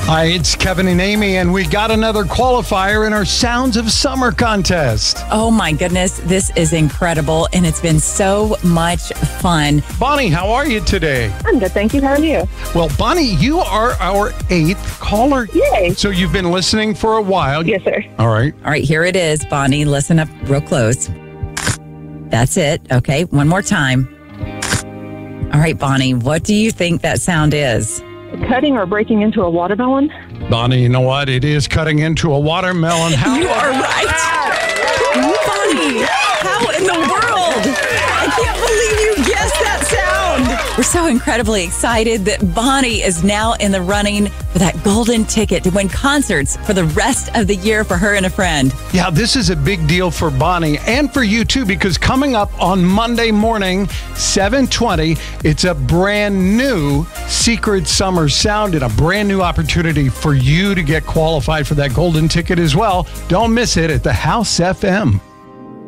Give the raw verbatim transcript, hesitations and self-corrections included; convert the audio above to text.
Hi, it's Kevin and Amy, and we got another qualifier in our Sounds of Summer contest. Oh my goodness, this is incredible, and it's been so much fun. Bonnie, how are you today? I'm good, thank you. How are you? Well, Bonnie, you are our eighth caller. Yay. So you've been listening for a while. Yes, sir. All right. All right, here it is, Bonnie. Listen up real close. That's it. Okay, one more time. All right, Bonnie, what do you think that sound is? Cutting or breaking into a watermelon? Bonnie, you know what? It is cutting into a watermelon. How You are right. Bonnie, how in the world? I can't believe you guessed that sound. We're so incredibly excited that Bonnie is now in the running for that golden ticket to win concerts for the rest of the year for her and a friend. Yeah, this is a big deal for Bonnie and for you too, because coming up on Monday morning, seven twenty, it's a brand new Secret Summer Sound and a brand new opportunity for you to get qualified for that golden ticket as well. Don't miss it at the House F M.